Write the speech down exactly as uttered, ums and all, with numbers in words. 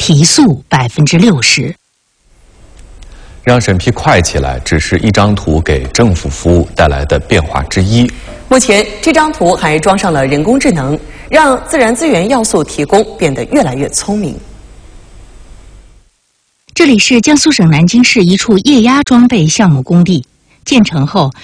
提速百分之六十。 让审批快起来，只是一张图给政府服务带来的变化之一。 目前，这张图还装上了人工智能，让自然资源要素提供变得越来越聪明。 这里是江苏省南京市一处液压装备项目工地，建成后